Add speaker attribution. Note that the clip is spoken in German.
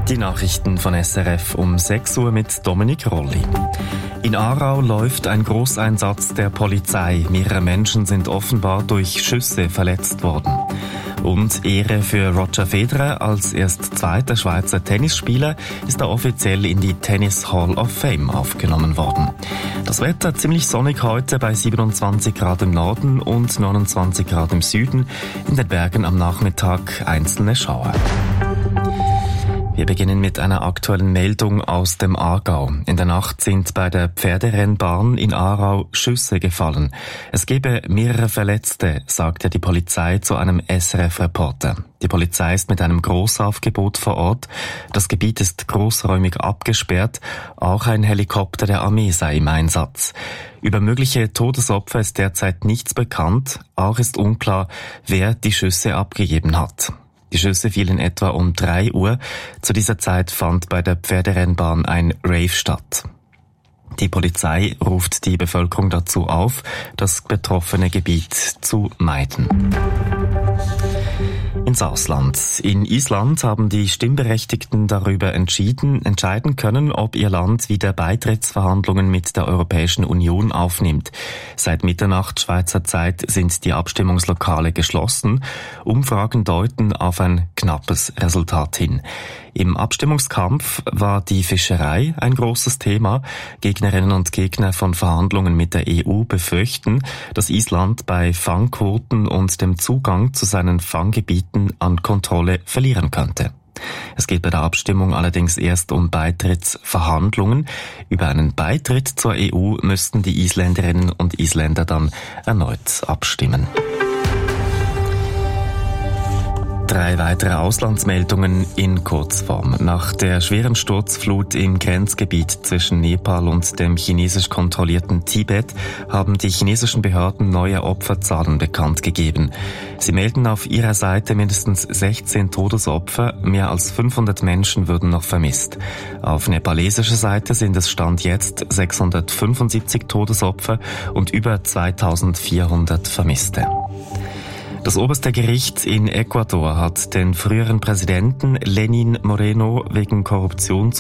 Speaker 1: Die Nachrichten von SRF um 6 Uhr mit Dominik Rolli. In Aarau läuft ein Großeinsatz der Polizei. Mehrere Menschen sind offenbar durch Schüsse verletzt worden. Und Ehre für Roger Federer als erst zweiter Schweizer Tennisspieler ist er offiziell in die Tennis Hall of Fame aufgenommen worden. Das Wetter ziemlich sonnig heute bei 27 Grad im Norden und 29 Grad im Süden. In den Bergen am Nachmittag einzelne Schauer. Wir beginnen mit einer aktuellen Meldung aus dem Aargau. In der Nacht sind bei der Pferderennbahn in Aarau Schüsse gefallen. Es gebe mehrere Verletzte, sagte die Polizei zu einem SRF-Reporter. Die Polizei ist mit einem Großaufgebot vor Ort. Das Gebiet ist großräumig abgesperrt. Auch ein Helikopter der Armee sei im Einsatz. Über mögliche Todesopfer ist derzeit nichts bekannt. Auch ist unklar, wer die Schüsse abgegeben hat. Die Schüsse fielen etwa um 3 Uhr. Zu dieser Zeit fand bei der Pferderennbahn ein Rave statt. Die Polizei ruft die Bevölkerung dazu auf, das betroffene Gebiet zu meiden. Ins Ausland. In Island haben die Stimmberechtigten darüber entscheiden können, ob ihr Land wieder Beitrittsverhandlungen mit der Europäischen Union aufnimmt. Seit Mitternacht Schweizer Zeit sind die Abstimmungslokale geschlossen. Umfragen deuten auf ein knappes Resultat hin. Im Abstimmungskampf war die Fischerei ein großes Thema. Gegnerinnen und Gegner von Verhandlungen mit der EU befürchten, dass Island bei Fangquoten und dem Zugang zu seinen Fanggebieten an Kontrolle verlieren könnte. Es geht bei der Abstimmung allerdings erst um Beitrittsverhandlungen. Über einen Beitritt zur EU müssten die Isländerinnen und Isländer dann erneut abstimmen. 3 weitere Auslandsmeldungen in Kurzform. Nach der schweren Sturzflut im Grenzgebiet zwischen Nepal und dem chinesisch kontrollierten Tibet haben die chinesischen Behörden neue Opferzahlen bekannt gegeben. Sie melden auf ihrer Seite mindestens 16 Todesopfer, mehr als 500 Menschen würden noch vermisst. Auf nepalesischer Seite sind es Stand jetzt 675 Todesopfer und über 2400 Vermisste. Das oberste Gericht in Ecuador hat den früheren Präsidenten Lenín Moreno wegen Korruption